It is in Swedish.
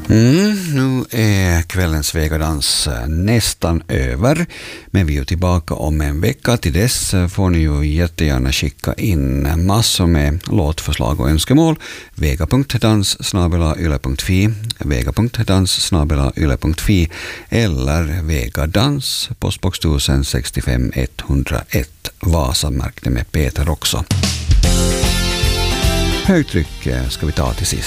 Nu är kvällens Vegadans nästan över, men vi är tillbaka om en vecka. Till dess får ni ju jättegärna skicka in massor med låtförslag och önskemål. vega.dans@yle.fi, vega.dans@yle.fi eller Vegadans, postbox 1065 101 Vasa, märkte med Peter också. Högtryck ska vi ta till sist.